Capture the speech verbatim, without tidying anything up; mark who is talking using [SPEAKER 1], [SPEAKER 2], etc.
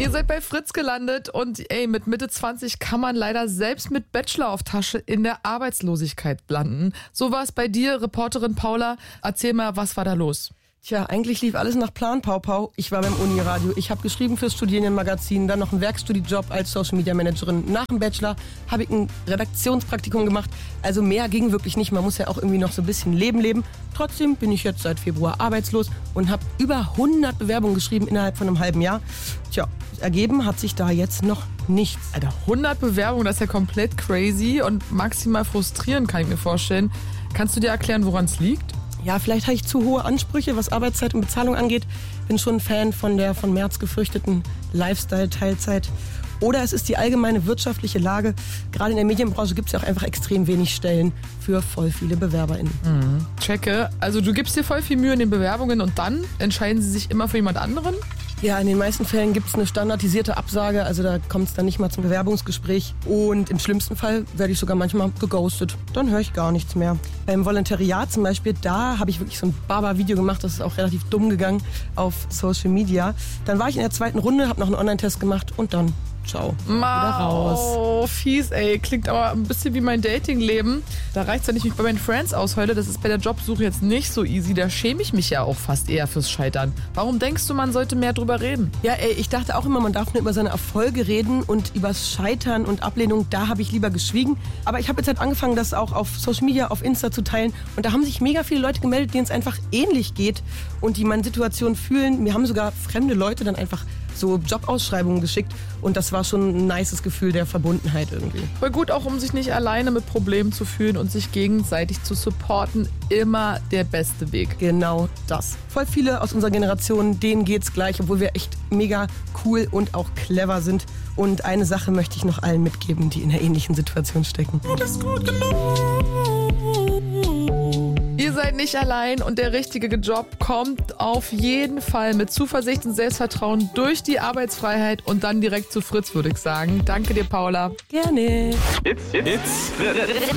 [SPEAKER 1] Ihr seid bei Fritz gelandet und ey, mit Mitte zwanzig kann man leider selbst mit Bachelor auf Tasche in der Arbeitslosigkeit landen. So war es bei dir, Reporterin Paula. Erzähl mal, was war da los?
[SPEAKER 2] Tja, eigentlich lief alles nach Plan, Pau Pau. Ich war beim Uniradio, ich habe geschrieben fürs Studierendenmagazin, dann noch einen Werkstudiejob als Social Media Managerin. Nach dem Bachelor habe ich ein Redaktionspraktikum gemacht. Also mehr ging wirklich nicht, man muss ja auch irgendwie noch so ein bisschen Leben leben. Trotzdem bin ich jetzt seit Februar arbeitslos und habe über hundert Bewerbungen geschrieben innerhalb von einem halben Jahr. Tja, ergeben hat sich da jetzt noch nichts.
[SPEAKER 1] Alter, hundert Bewerbungen, das ist ja komplett crazy und maximal frustrierend, kann ich mir vorstellen. Kannst du dir erklären, woran es liegt?
[SPEAKER 2] Ja, vielleicht habe ich zu hohe Ansprüche, was Arbeitszeit und Bezahlung angeht. Bin schon ein Fan von der von März gefürchteten Lifestyle-Teilzeit. Oder es ist die allgemeine wirtschaftliche Lage. Gerade in der Medienbranche gibt es ja auch einfach extrem wenig Stellen für voll viele BewerberInnen.
[SPEAKER 1] Mhm. Checke. Also du gibst dir voll viel Mühe in den Bewerbungen und dann entscheiden sie sich immer für jemand anderen?
[SPEAKER 2] Ja, in den meisten Fällen gibt es eine standardisierte Absage, also da kommt es dann nicht mal zum Bewerbungsgespräch. Und im schlimmsten Fall werde ich sogar manchmal geghostet. Dann höre ich gar nichts mehr. Beim Volontariat zum Beispiel, da habe ich wirklich so ein Baba-Video gemacht, das ist auch relativ dumm gegangen auf Social Media. Dann war ich in der zweiten Runde, habe noch einen Online-Test gemacht und dann ciao, wieder raus.
[SPEAKER 1] Oh, fies, ey. Klingt aber ein bisschen wie mein Datingleben. Da reicht's ja nicht, wie ich bei meinen Friends ausheule. Das ist bei der Jobsuche jetzt nicht so easy. Da schäme ich mich ja auch fast eher fürs Scheitern. Warum denkst du, man sollte mehr drüber reden?
[SPEAKER 2] Ja, ey, ich dachte auch immer, man darf nur über seine Erfolge reden und übers Scheitern und Ablehnung, da habe ich lieber geschwiegen. Aber ich habe jetzt halt angefangen, das auch auf Social Media, auf Insta zu teilen. Und da haben sich mega viele Leute gemeldet, denen es einfach ähnlich geht und die meine Situation fühlen. Mir haben sogar fremde Leute dann einfach so Jobausschreibungen geschickt und das war schon ein nices Gefühl der Verbundenheit irgendwie.
[SPEAKER 1] Voll gut auch, um sich nicht alleine mit Problemen zu fühlen und sich gegenseitig zu supporten, immer der beste Weg.
[SPEAKER 2] Genau das. Voll viele aus unserer Generation, denen geht's gleich, obwohl wir echt mega cool und auch clever sind. Und eine Sache möchte ich noch allen mitgeben, die in einer ähnlichen Situation stecken.
[SPEAKER 1] Du bist gut genug. Ihr seid nicht allein und der richtige Job kommt auf jeden Fall mit Zuversicht und Selbstvertrauen durch die Arbeitsfreiheit und dann direkt zu Fritz, würde ich sagen. Danke dir, Paula.
[SPEAKER 2] Gerne.
[SPEAKER 3] It's, it's, it's